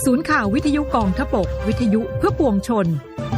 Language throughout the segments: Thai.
ศูนย์ข่าววิทยุกองทพบกวิทยุเพื่อปวงชน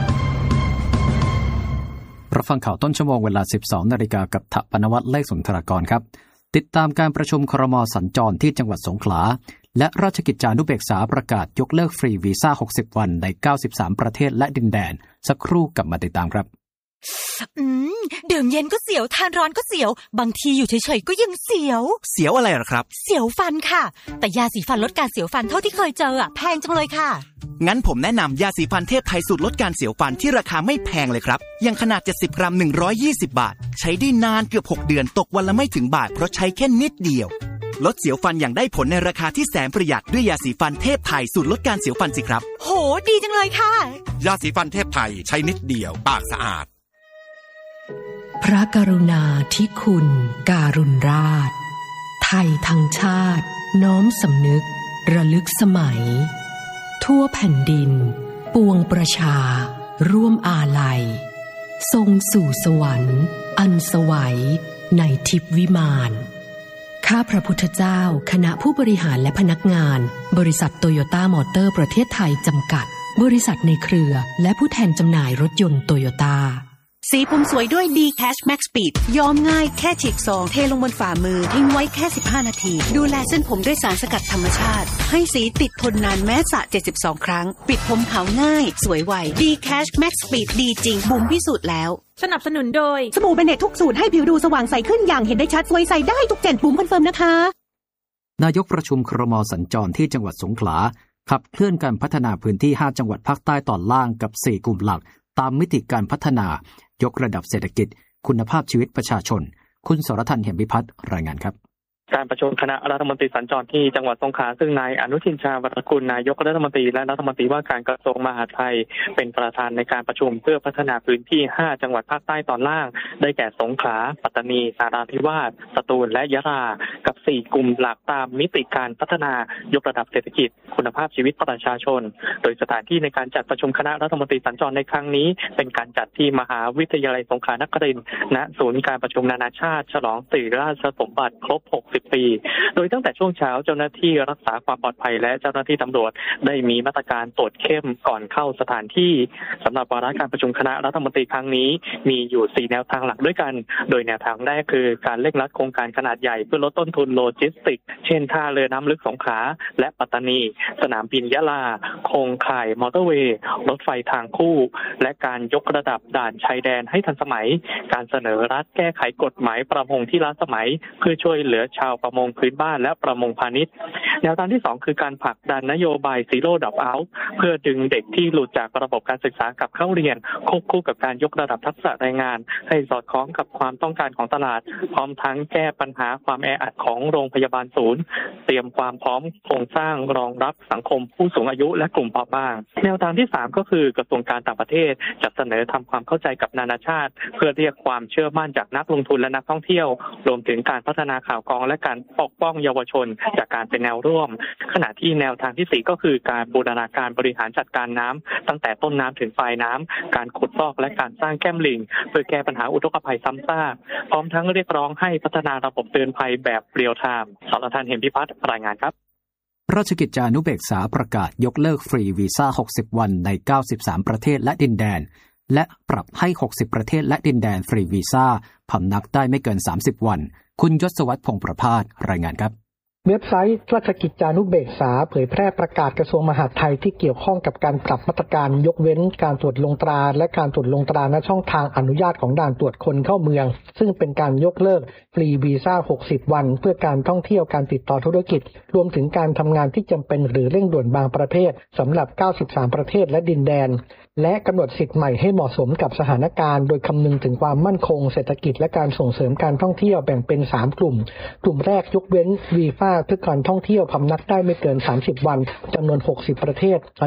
รับฟังข่าวต้นชั่วโมงเวลา 12 นาฬิกากับถปนวัฒน์ เลขสุนทรากรครับติดตามการประชุมครม.สัญจรที่จังหวัดสงขลาและราชกิจจานุเบกษาประกาศยกเลิกฟรีวีซ่า60วันใน93ประเทศและดินแดนสักครู่กลับมาติดตามครับดื่มเย็นก็เสียวทานร้อนก็เสียวบางทีอยู่เฉยๆก็ยังเสียวอะไรหรอครับเสียวฟันค่ะแต่ยาสีฟันลดการเสียวฟันเท่าที่เคยเจอแพงจังเลยค่ะงั้นผมแนะนำยาสีฟันเทพไทยสูตรลดการเสียวฟันที่ราคาไม่แพงเลยครับอย่างขนาด70กรัม120บาทใช้ได้นานเกือบ6เดือนตกวันละไม่ถึงบาทเพราะใช้แค่นิดเดียวลดเสียวฟันอย่างได้ผลในราคาที่แสนประหยัดด้วยยาสีฟันเทพไทยสูตรลดการเสียวฟันสิครับโหดีจังเลยค่ะยาสีฟันเทพไทยใช้นิดเดียวปากสะอาดพระกรุณาธิคุณการุณราชไทยทั้งชาติน้อมสำนึกระลึกสมัยทั่วแผ่นดินปวงประชาร่วมอาลัยทรงสู่สวรรค์อันสวัยในทิพย์วิมานข้าพระพุทธเจ้าคณะผู้บริหารและพนักงานบริษัทโตโยต้ามอเตอร์ประเทศไทยจำกัดบริษัทในเครือและผู้แทนจำหน่ายรถยนต์โตโยต้าสีผมสวยด้วย D-Cash Max Speed ย้อมง่ายแค่ฉีกซองเทลงบนฝ่ามือทิ้งไว้แค่15นาทีดูแลเส้นผมด้วยสารสกัดธรรมชาติให้สีติดทนนานแม้สระ72ครั้งปิดผมขาวง่ายสวยไว D-Cash Max Speed ดีจริงบุ๋มพิสูจน์แล้วสนับสนุนโดยสบู่เบเนตทุกสูตรให้ผิวดูสว่างใสขึ้นอย่างเห็นได้ชัดสวยใสได้ทุกเจนบุ๋มคอนเฟิร์มนะคะนายกประชุมครม.สัญจรที่จังหวัดสงขลาขับเคลื่อนการพัฒนาพื้นที่5จังหวัดภาคใต้ตอนล่างกับ4กลุ่มหลักตามมิติการพัฒนายกระดับเศรษฐกิจคุณภาพชีวิตประชาชนคุณสรทัน เหมพิพัฒน์รายงานครับการประชุมคณะรัฐมนตรีสัญจรที่จังหวัดสงขลาซึ่งนายอนุทินชาญวิรากูลนายกรัฐมนตรีและรัฐมนตรีว่าการกระทรวงมหาดไทยเป็นประธานในการประชุมเพื่อพัฒนาพื้นที่5จังหวัดภาคใต้ตอนล่างได้แก่สงขลาปัตตานีนราธิวาสสตูลและยะลากับ4กลุ่มหลักตามมิติการพัฒนายกระดับเศรษฐกิจคุณภาพชีวิตประชาชนโดยสถานที่ในการจัดประชุมคณะรัฐมนตรีสัญจรในครั้งนี้เป็นการจัดที่มหาวิทยาลัยสงขลานครินทร์ณศูนย์การประชุมนานาชาติฉลองสิริราชสมบัติครบ60ปีโดยตั้งแต่ช่วงเช้าเจ้าหน้าที่รักษาความปลอดภัยและเจ้าหน้าที่ตำรวจได้มีมาตรการตรวจเข้มก่อนเข้าสถานที่สำหรับวาระการประชุมคณะรัฐมนตรีครั้งนี้มีอยู่4แนวทางหลักด้วยกันโดยแนวทางแรกคือการเร่งรัดโครงการขนาดใหญ่เพื่อลดต้นทุนโลจิสติกส์เช่นท่าเรือน้ำลึกสงขลาและปัตตานีสนามบินยะลาโครงข่ายมอเตอร์เวย์รถไฟทางคู่และการยกระดับด่านชายแดนให้ทันสมัยการเสนอรัฐแก้ไขกฎหมายประมงที่ล้าสมัยเพื่อช่วยเหลือชาวประมงพื้นบ้านและประมงพาณิชย์แนวทางที่2คือการผลักดันนโยบาย Zero Drop Out เพื่อดึงเด็กที่หลุดจากระบบการศึกษากลับเข้าเรียนควบคู่กับการยกระดับทักษะแรงงานให้สอดคล้องกับความต้องการของตลาดพร้อมทั้งแก้ปัญหาความแออัดของโรงพยาบาลศูนย์เตรียมความพร้อมโครงสร้างรองรับสังคมผู้สูงอายุและกลุ่มเปราะบางแนวทางที่3ก็คือกระทรวงการต่างประเทศจะเสนอทำความเข้าใจกับนานาชาติเพื่อเรียกความเชื่อมั่นจากนักลงทุนและนักท่องเที่ยวรวมถึงการพัฒนาข่าวกรองและการปกป้องเยาวชนจากการเป็นแนวร่วมขณะที่แนวทางที่4ก็คือการบูรณาการบริหารจัดการน้ำตั้งแต่ต้นน้ำถึงปลายน้ำการขุดลอกและการสร้างแก้มลิงเพื่อแก้ปัญหาอุทกภัยซ้ำซากพร้อมทั้งเรียกร้องให้พัฒนาระบบเตือนภัยแบบเรียลไทม์สรทัน เหมพิพัฒน์รายงานครับราชกิจจานุเบกษาประกาศยกเลิกฟรีวีซ่า60วันใน93ประเทศและดินแดนและปรับให้60ประเทศและดินแดนฟรีวีซ่าพำนักได้ไม่เกิน30วันคุณยศวัฒน์ พงษ์ประภาสรายงานครับเว็บไซต์ราชกิจจานุเบกษาเผยแพร่ประกาศกระทรวงมหาดไทยที่เกี่ยวข้องกับการปรับมาตรการยกเว้นการตรวจลงตราและการตรวจลงตราณช่องทางอนุญาตของด่านตรวจคนเข้าเมืองซึ่งเป็นการยกเลิกฟรีวีซ่า60วันเพื่อการท่องเที่ยวการติดต่อธุรกิจรวมถึงการทำงานที่จำเป็นหรือเร่งด่วนบางประเภทสำหรับ93ประเทศและดินแดนและกำหนดสิทธิ์ใหม่ให้เหมาะสมกับสถานการณ์โดยคำนึงถึงความมั่นคงเศรษฐกิจและการส่งเสริมการท่องเที่ยวแบ่งเป็น3กลุ่มกลุ่มแรกยกเว้นวีซ่าเพื่อการท่องเที่ยวพำนักได้ไม่เกิน30วันจำนวน60ประเทศอาทิอ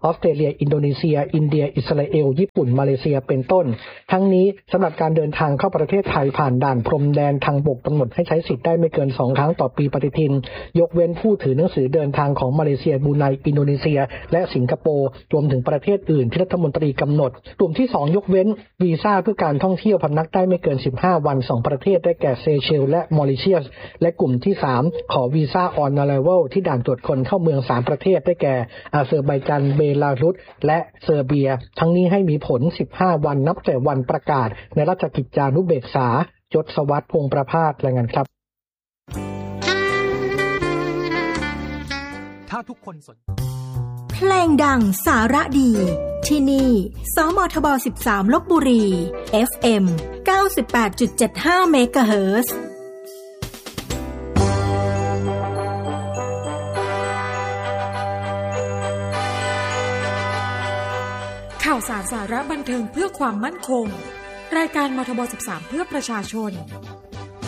ออสเตรเลียอินโดนีเซียอินเดียอิสราเอลญี่ปุ่นมาเลเซียเป็นต้นทั้งนี้สำหรับการเดินทางเข้าประเทศไทยผ่านด่านพรมแดนทางบกกำหนดให้ใช้สิทธิ์ได้ไม่เกิน2ครั้งต่อปีปฏิทินยกเว้นผู้ถือหนังสือเดินทางของมาเลเซียบรูไนอินโดนีเซียและสิงคโปร์รวมถึงประเทศอื่นที่รัฐมนตรีกำหนดกลุ่มที่2ยกเว้นวีซ่าเพื่อการท่องเที่ยวพำนักได้ไม่เกิน15วัน2ประเทศได้แก่เซเชลและมอริเชียสและกลุ่มที่3ขอวีซ่าออนอไรวัลที่ด่านตรวจคนเข้าเมือง3ประเทศได้แก่อาเซอร์ไบจานเบลารุสและเซอร์เบียทั้งนี้ให้มีผล15วันนับแต่วันประกาศในราชกิจจานุเบกษายศวัฒน์พงษ์ประภาสรายงานครับถ้าทุกคนสนเพลงดังสาระดีที่นี่สมทบ13ลพบุรี FM 98.75 เมกะเฮิรตซ์ข่าวสารสาระบันเทิงเพื่อความมั่นคงรายการมทบ13เพื่อประชาชน